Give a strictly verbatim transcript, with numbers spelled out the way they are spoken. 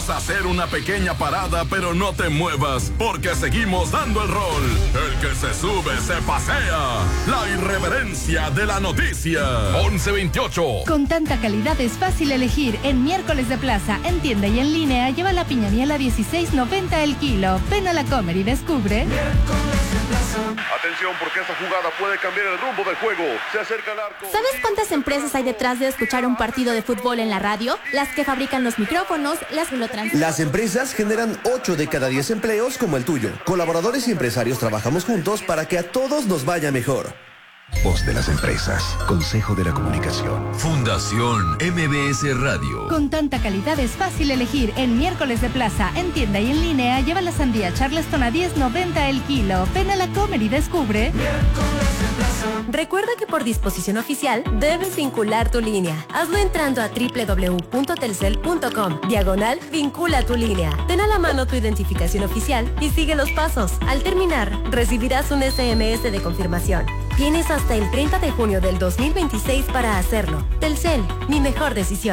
Vamos a hacer una pequeña parada, pero no te muevas, porque seguimos dando el rol. El que se sube se pasea. La irreverencia de la noticia. once veintiocho. Con tanta calidad es fácil elegir. En Miércoles de Plaza, en tienda y en línea, lleva la piña miel a dieciséis noventa el kilo. Ven a la Comer y descubre. Atención, porque esta jugada puede cambiar el rumbo del juego. Se acerca al arco. ¿Sabes cuántas empresas hay detrás de escuchar un partido de fútbol en la radio? Las que fabrican los micrófonos, las que lo transmiten. Las empresas generan ocho de cada diez empleos como el tuyo. Colaboradores y empresarios trabajamos juntos para que a todos nos vaya mejor. Voz de las empresas. Consejo de la Comunicación. Fundación M B S Radio. Con tanta calidad es fácil elegir. En Miércoles de Plaza, en tienda y en línea, lleva la sandía Charleston a diez noventa el kilo. Ven a la Comer y descubre. Recuerda que por disposición oficial debes vincular tu línea. Hazlo entrando a doble u doble u doble u punto telcel punto com. Diagonal vincula tu línea. Ten a la mano tu identificación oficial y sigue los pasos. Al terminar, recibirás un ese eme ese de confirmación. Tienes hasta el treinta de junio del dos mil veintiséis para hacerlo. Telcel, mi mejor decisión.